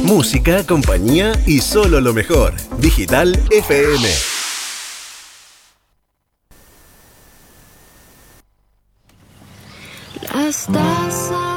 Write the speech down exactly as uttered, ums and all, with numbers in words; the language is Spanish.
Música, compañía y solo lo mejor. Digital F M. Las tazas